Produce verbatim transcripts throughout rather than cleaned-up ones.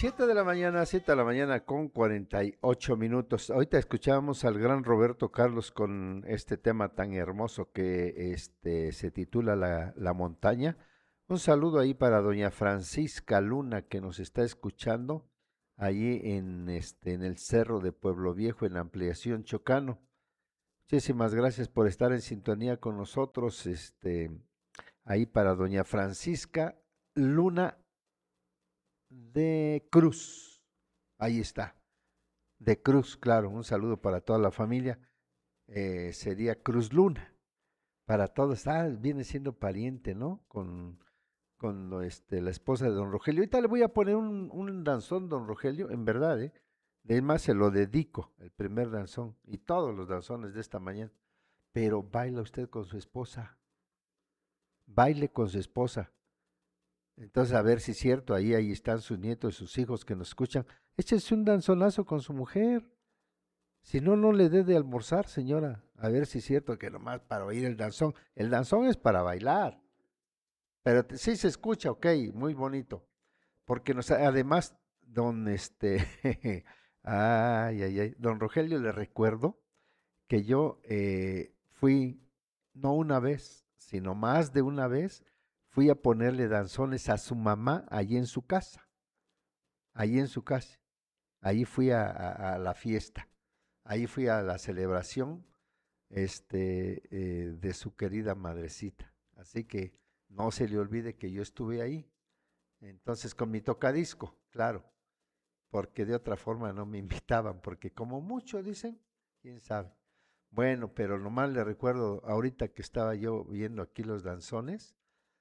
Siete de la mañana, siete de la mañana con cuarenta y ocho minutos. Ahorita escuchábamos al gran Roberto Carlos con este tema tan hermoso que este, se titula La, La montaña. Un saludo ahí para doña Francisca Luna que nos está escuchando allí en, este, en el Cerro de Pueblo Viejo en Ampliación Chocano. Muchísimas gracias por estar en sintonía con nosotros. Este, ahí para doña Francisca Luna de Cruz. Ahí está. De Cruz, claro. Un saludo para toda la familia. Eh, sería Cruz Luna. Para todos. Ah, viene siendo pariente, ¿no? Con, con lo, este, la esposa de don Rogelio. Ahorita le voy a poner un, un danzón, don Rogelio, en verdad, ¿eh? Además se lo dedico, el primer danzón. Y todos los danzones de esta mañana. Pero baila usted con su esposa. Baile con su esposa. Entonces, a ver si es cierto, ahí, ahí están sus nietos, sus hijos que nos escuchan. Échese un danzonazo con su mujer. Si no, no le dé de almorzar, señora. A ver si es cierto que nomás para oír el danzón. El danzón es para bailar. Pero te- sí se escucha, ok, muy bonito. Porque nos, además, don este, ay, ay, ay, don Rogelio le recuerdo que yo eh, fui, no una vez, sino más de una vez, fui a ponerle danzones a su mamá allí en su casa, allí en su casa. Ahí fui a, a- a la fiesta, ahí fui a la celebración este, eh, de su querida madrecita. Así que no se le olvide que yo estuve ahí. Entonces con mi tocadisco, claro, porque de otra forma no me invitaban, porque como mucho dicen, quién sabe. Bueno, pero nomás le recuerdo ahorita que estaba yo viendo aquí los danzones,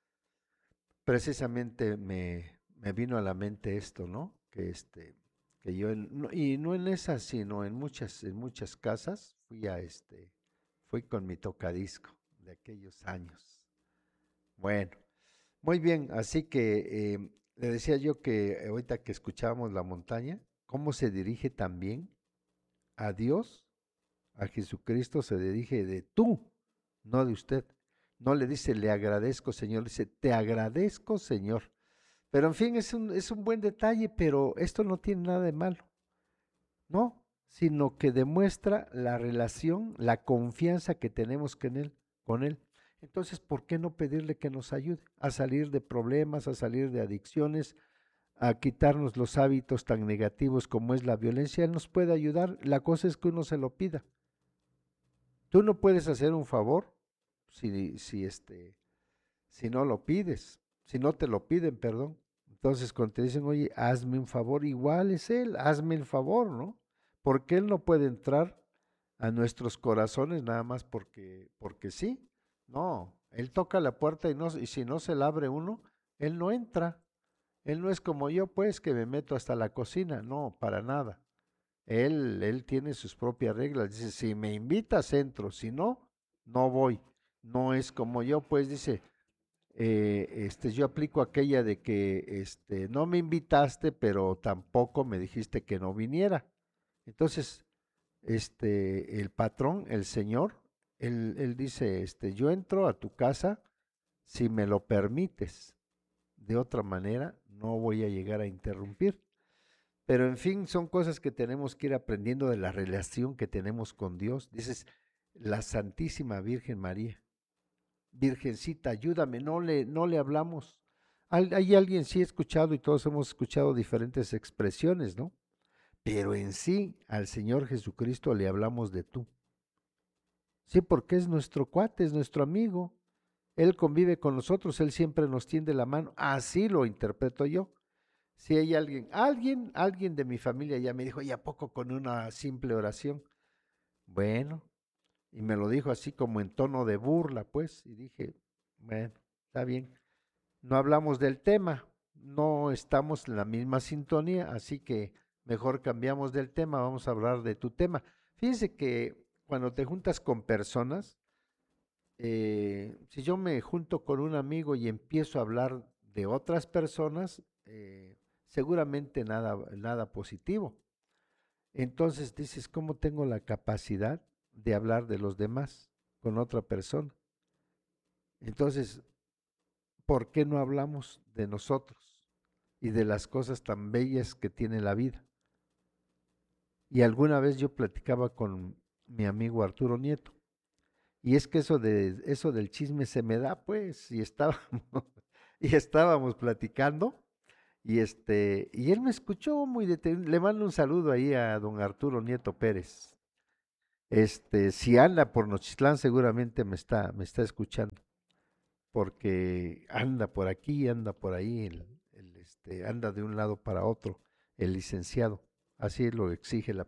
precisamente me, me vino a la mente esto, ¿no? Que este, que yo en- no- y no en esas, sino en muchas, en muchas casas fui a este, fui con mi tocadisco de aquellos años. Bueno, muy bien, así que eh, le decía yo que eh, ahorita que escuchábamos la montaña, cómo se dirige también a Dios, a Jesucristo se dirige de tú, no de usted. No le dice le agradezco, Señor, dice te agradezco, Señor. Pero en fin, es un, es un buen detalle, pero esto no tiene nada de malo, ¿no? Sino que demuestra la relación, la confianza que tenemos con él, con él. Entonces, ¿por qué no pedirle que nos ayude a salir de problemas, a salir de adicciones, a quitarnos los hábitos tan negativos como es la violencia? Él nos puede ayudar. La cosa es que uno se lo pida. Tú no puedes hacer un favor si, si, este, si no lo pides, si no te lo piden, perdón. Entonces, cuando te dicen, oye, hazme un favor, igual es Él, hazme el favor, ¿no? Porque Él no puede entrar a nuestros corazones nada más porque, porque sí. No, Él toca la puerta y, no, y si no se la abre uno, Él no entra. Él no es como yo, pues, que me meto hasta la cocina. No, para nada. Él, él tiene sus propias reglas. Dice, si me invitas, entro. Si no, no voy. No es como yo, pues, dice, eh, este, yo aplico aquella de que, este, no me invitaste, pero tampoco me dijiste que no viniera. Entonces, este, el patrón, el señor, él, él dice, este, yo entro a tu casa si me lo permites. De otra manera, no voy a llegar a interrumpir. Pero en fin, son cosas que tenemos que ir aprendiendo de la relación que tenemos con Dios. Dices, la Santísima Virgen María, Virgencita, ayúdame, no le, no le hablamos. Al- Hay alguien, sí he escuchado y todos hemos escuchado diferentes expresiones, ¿no? Pero en sí, al Señor Jesucristo le hablamos de tú. Sí, porque es nuestro cuate, es nuestro amigo. Él convive con nosotros, Él siempre nos tiende la mano. Así lo interpreto yo. Si hay alguien, alguien, alguien de mi familia ya me dijo, ¿y a poco con una simple oración? Bueno, y me lo dijo así como en tono de burla, pues, y dije, bueno, está bien. No hablamos del tema, no estamos en la misma sintonía, así que mejor cambiamos del tema, vamos a hablar de tu tema. Fíjense que cuando te juntas con personas, eh, si yo me junto con un amigo y empiezo a hablar de otras personas, eh, seguramente nada, nada positivo. Entonces dices, ¿cómo tengo la capacidad de hablar de los demás con otra persona? Entonces, ¿por qué no hablamos de nosotros? y de las cosas tan bellas que tiene la vida. Y alguna vez yo platicaba con mi amigo Arturo Nieto, y es que eso de eso del chisme se me da, pues, y estábamos, y estábamos platicando, y este, y él me escuchó muy detenido. Le mando un saludo ahí a don Arturo Nieto Pérez. Este, si anda por Nochitlán, seguramente me está, me está escuchando, porque anda por aquí, anda por ahí, el, el, este, anda de un lado para otro, el licenciado. Así lo exige la